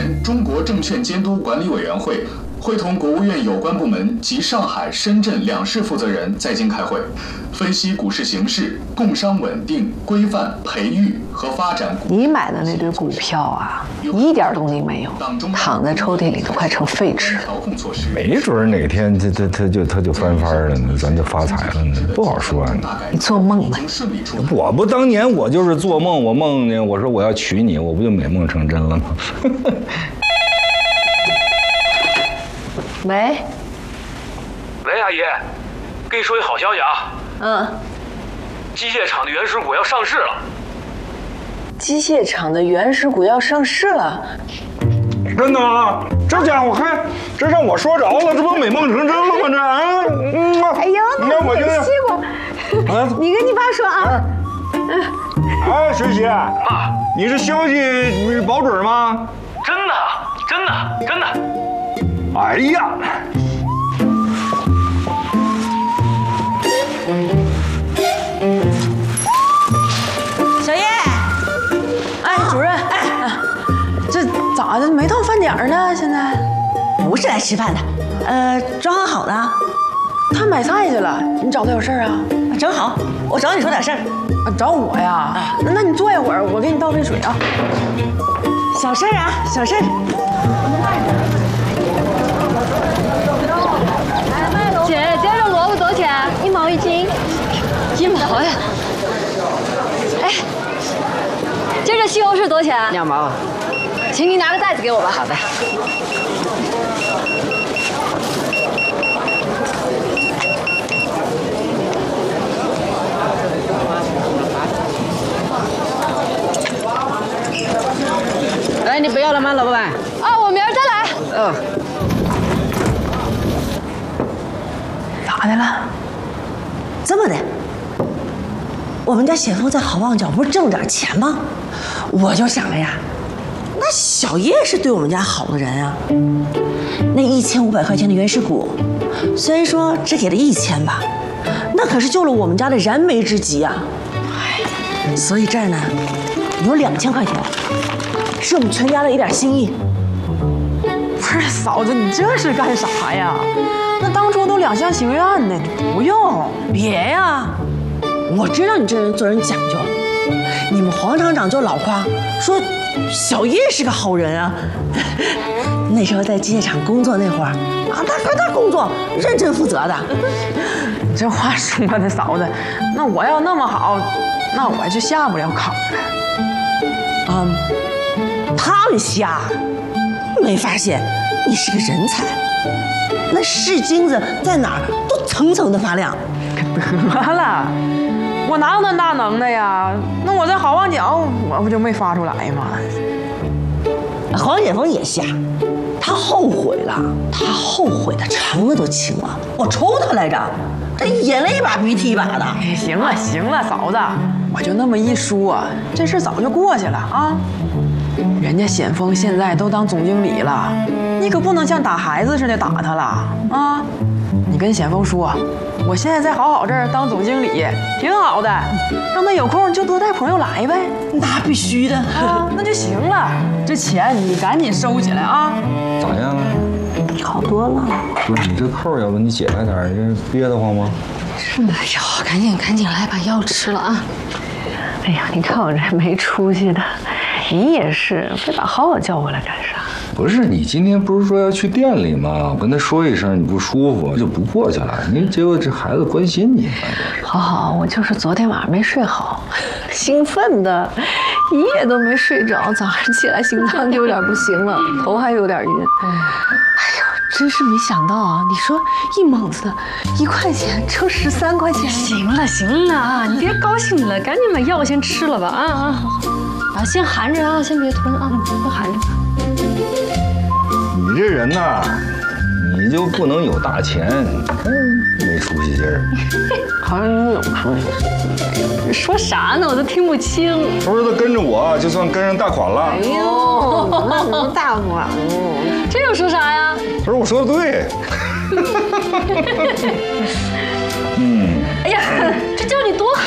前，中国证券监督管理委员会会同国务院有关部门及上海、深圳两市负责人在京开会，分析股市形势，共商稳定、规范、培育和发展。 你买的那堆股票啊，一点动静没有，躺在抽屉里都快成废纸了。 没准哪天他就翻番了呢，咱就发财了呢，不好说呢。 你做梦吧！ 我不当年我就是做梦，我梦见我说我要娶你，我不就美梦成真了吗？ 喂， 阿姨，跟你说一好消息啊！机械厂的原始股要上市了。 机械厂的原始股要上市了？ 真的啊？这家伙这让我说着了，这不美梦成真了吗？这哎呦， 你看我西瓜，你跟你爸说啊。 哎，水姐， 妈， 你这消息保准吗？ 真的。 哎呀！ 小叶，哎，主任，这咋的？没到饭点呢？现在不是来吃饭的，装好的。 他买菜去了，你找他有事儿啊？ 正好，我找你说点事儿。 找我呀？那你坐一会儿，我给你倒杯水啊。 小事儿啊，小事儿。 姐，今儿这萝卜多少钱？1毛1斤。1毛呀？哎，今儿这西红柿多少钱 2毛。 请你拿个袋子给我吧。 好的。来，你不要了吗，老板？ 啊，我明儿再来。 咋的了？ 这么的，我们家显峰在好望角不是挣点钱吗？我就想了呀，那小叶是对我们家好的人啊。那1500块钱的原始股，虽然说只给了1000吧，那可是救了我们家的燃眉之急啊。所以这儿呢，有2000块钱，是我们全家的一点心意。 不是嫂子，你这是干啥呀？那当初都两厢情愿的，你不用。 别呀，我知道你这人做人讲究。你们黄厂长就老夸说小叶是个好人啊。那时候在机械厂工作那会儿啊，他工作认真负责的。 你这话说的，嫂子，那我要那么好，那我就下不了岗了。 他们瞎，没发现你是个人才。那是金子在哪儿都层层的发亮。 得了，我哪有那大能耐呀？那我在好望角，我不就没发出来吗？ 黄显峰也瞎，他后悔了，他后悔的肠子都青了。我抽他来着，这眼泪一把鼻涕一把的。 行了，嫂子，我就那么一说，这事早就过去了啊。人家显峰现在都当总经理了，你可不能像打孩子似的打他了啊！你跟显峰说，我现在在好这儿当总经理，挺好的，让他有空就多带朋友来呗。 那必须的啊，那就行了。这钱你赶紧收起来啊！ 咋样啊？ 好多了。 不是你这扣，要不你解开点，这憋得慌吗？ 是的，哎呦，赶紧来把药吃了啊！ 哎呀，你看我这没出息的，你也是，非把浩浩叫过来干啥？ 不是你今天不是说要去店里吗？我跟他说一声你不舒服就不过去了。你结果这孩子关心你， 好，我就是昨天晚上没睡好，兴奋的，一夜都没睡着，早上起来心脏就有点不行了，头还有点晕。哎呦，真是没想到啊！你说一猛子1块钱抽13块钱。 行了啊，你别高兴了，赶紧把药先吃了吧啊，先含着啊，先别吞啊，先含着。 你这人呐，你就不能有大钱，没出息劲儿。 好像你有出息。 说啥呢？我都听不清。 不是他跟着我，就算跟上大款了。 哎呦，那不大款哦。 这又说啥呀？ 不是我说的对。 哎呀，这叫你多